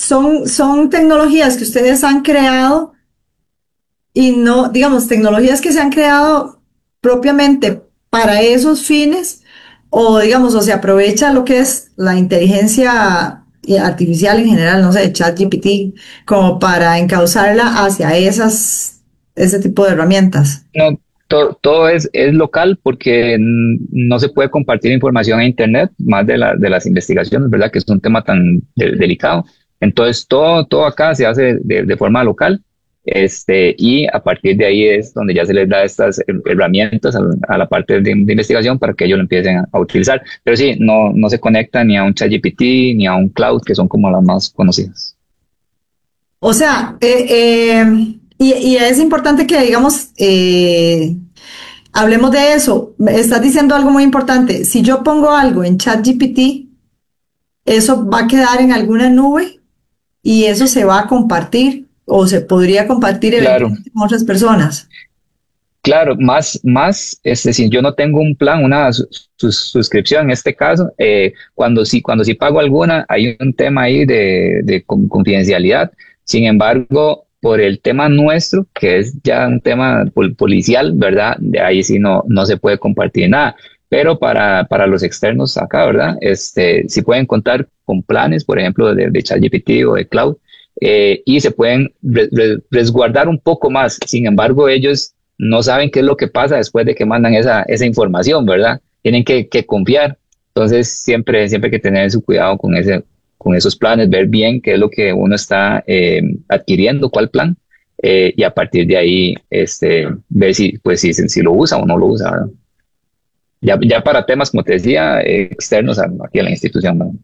son tecnologías que ustedes han creado y no, digamos, tecnologías que se han creado propiamente para esos fines, o digamos, o se aprovecha lo que es la inteligencia artificial en general, no sé, ChatGPT, como para encauzarla hacia ese tipo de herramientas. No, todo es local porque no se puede compartir información a Internet, más de las investigaciones, ¿verdad? Que es un tema tan delicado. Entonces, todo acá se hace de forma local. Y a partir de ahí es donde ya se les da estas herramientas a la parte de investigación para que ellos lo empiecen a utilizar. Pero sí, no se conecta ni a un ChatGPT ni a un cloud, que son como las más conocidas. O sea, y es importante que, digamos, hablemos de eso. Me estás diciendo algo muy importante. Si yo pongo algo en ChatGPT, eso va a quedar en alguna nube y eso se va a compartir o se podría compartir Claro. eventualmente con otras personas. Claro, es decir, yo no tengo un plan, una suscripción en este caso. Cuando sí pago alguna, hay un tema ahí de confidencialidad. Sin embargo, por el tema nuestro, que es ya un tema policial, ¿verdad? De ahí sí no se puede compartir nada. Pero para los externos acá, ¿verdad? Sí pueden contar con planes, por ejemplo, de ChatGPT o de Cloud, y se pueden resguardar un poco más. Sin embargo, ellos no saben qué es lo que pasa después de que mandan esa información, ¿verdad? Tienen que confiar. Entonces, siempre hay que tener su cuidado con esos planes, ver bien qué es lo que uno está adquiriendo, cuál plan, y a partir de ahí, ver si lo usa o no lo usa, ¿verdad? Ya para temas, como te decía, externos aquí a la institución, ¿verdad?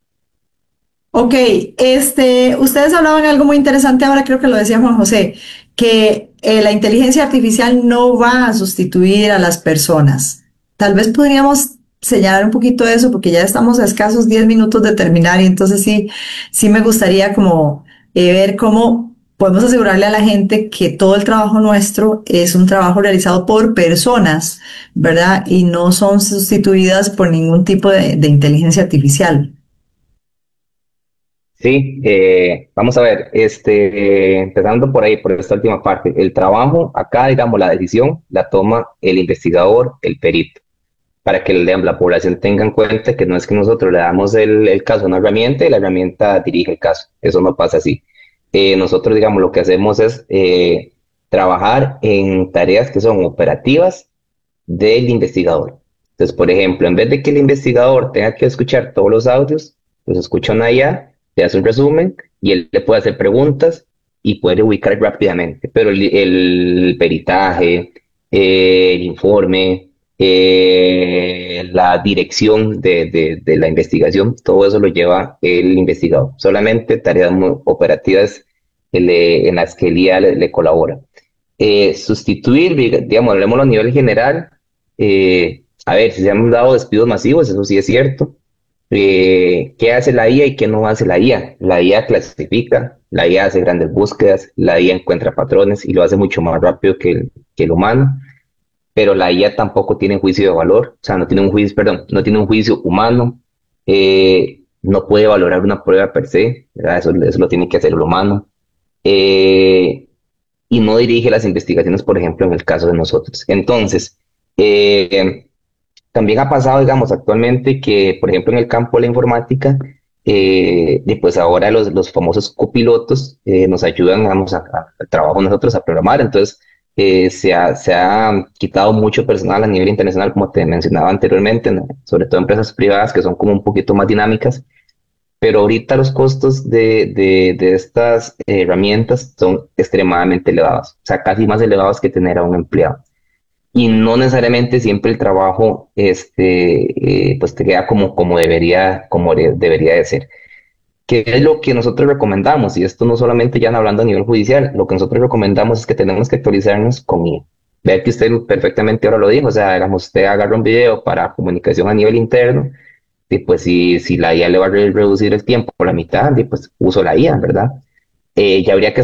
Ok, ustedes hablaban algo muy interesante ahora, creo que lo decía Juan José, que la inteligencia artificial no va a sustituir a las personas. Tal vez podríamos señalar un poquito eso, porque ya estamos a escasos 10 minutos de terminar y entonces sí me gustaría como ver cómo podemos asegurarle a la gente que todo el trabajo nuestro es un trabajo realizado por personas, ¿verdad? Y no son sustituidas por ningún tipo de inteligencia artificial. Sí, vamos a ver, empezando por ahí, por esta última parte, el trabajo, acá, digamos, la decisión la toma el investigador, el perito, para que la población tenga en cuenta que no es que nosotros le damos el caso a una herramienta y la herramienta dirige el caso, eso no pasa así. Nosotros, digamos, lo que hacemos es trabajar en tareas que son operativas del investigador. Entonces, por ejemplo, en vez de que el investigador tenga que escuchar todos los audios, los escucha una IA, le hace un resumen y él le puede hacer preguntas y puede ubicar rápidamente. Pero el peritaje, el informe, la dirección de la investigación, todo eso lo lleva el investigador. Solamente tareas muy operativas en las que el IA le colabora. Sustituir, digamos, hablemoslo a nivel general, a ver, si se han dado despidos masivos, eso sí es cierto. ¿Qué hace la IA y qué no hace la IA? La IA clasifica, la IA hace grandes búsquedas, la IA encuentra patrones y lo hace mucho más rápido que el humano, pero la IA tampoco tiene juicio de valor, o sea, no tiene un juicio, perdón, no tiene un juicio humano, no puede valorar una prueba per se, ¿verdad? Eso lo tiene que hacer el humano. Eh, y no dirige las investigaciones, por ejemplo, en el caso de nosotros. Entonces, eh, también ha pasado, digamos, actualmente que, por ejemplo, en el campo de la informática, y pues ahora los famosos copilotos nos ayudan, digamos, al trabajo de nosotros a programar. Entonces, se ha quitado mucho personal a nivel internacional, como te mencionaba anteriormente, ¿no? Sobre todo empresas privadas que son como un poquito más dinámicas, pero ahorita los costos de estas herramientas son extremadamente elevados, o sea, casi más elevados que tener a un empleado. Y no necesariamente siempre el trabajo pues te queda como debería de ser. ¿Qué es lo que nosotros recomendamos? Y esto no solamente ya hablando a nivel judicial, lo que nosotros recomendamos es que tenemos que actualizarnos con IA. Ver que usted perfectamente ahora lo dijo, o sea, digamos, usted agarra un video para comunicación a nivel interno, y pues si la IA le va a reducir el tiempo por la mitad, y pues uso la IA, ¿verdad? Ya habría que